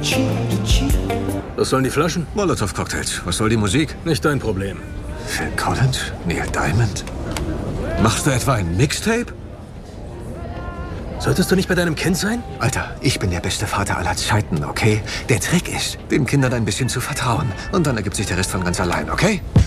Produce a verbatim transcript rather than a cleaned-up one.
Was sollen die Flaschen? Molotow-Cocktails. Was soll die Musik? Nicht dein Problem. Phil Collins? Neil Diamond? Machst du etwa ein Mixtape? Solltest du nicht bei deinem Kind sein? Alter, ich bin der beste Vater aller Zeiten, okay? Der Trick ist, den Kindern ein bisschen zu vertrauen. Und dann ergibt sich der Rest von ganz allein, okay?